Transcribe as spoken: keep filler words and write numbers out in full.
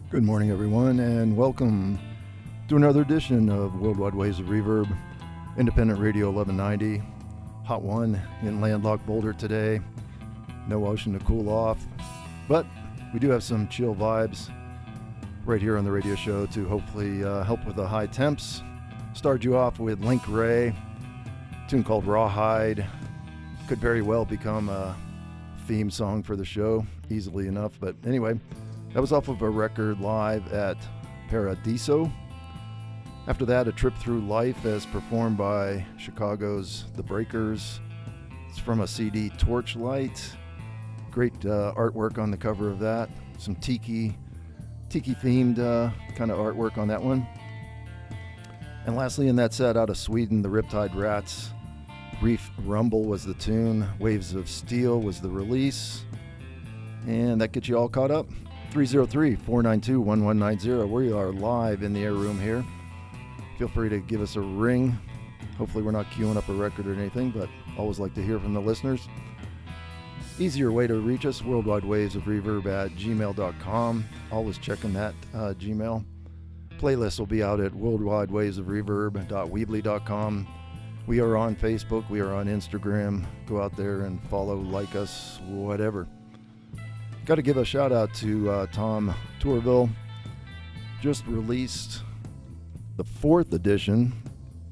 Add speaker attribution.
Speaker 1: Good morning, everyone, and welcome to another edition of Worldwide Waves of Reverb, Independent Radio eleven ninety, Hot One in landlocked Boulder today. No ocean to cool off, but we do have some chill vibes right here on the radio show to hopefully uh, help with the high temps. Started you off with Link Wray, a tune called Rawhide. Could very well become a theme song for the show, easily enough, but anyway. That was off of a record live at Paradiso. After that, A Trip Through Life as performed by Chicago's The Breakers. It's from a C D, Torchlight. Great uh, artwork on the cover of that. Some tiki, tiki themed uh, kind of artwork on that one. And lastly in that set, out of Sweden, the Riptide Rats. Brief Rumble was the tune. Waves of Steel was the release. And that gets you all caught up. three oh three, four nine two, one one nine oh. We are live in the air room here. Feel free to give us a ring. Hopefully we're not queuing up a record or anything, but always like to hear from the listeners. Easier way to reach us, worldwide waves of reverb at gmail dot com. Always checking that uh, Gmail. Playlist will be out at worldwide waves of reverb dot weebly dot com. We are on Facebook. We are on Instagram. Go out there and follow, like us, whatever. Got to give a shout out to uh, Tom Tourville. Just released the fourth edition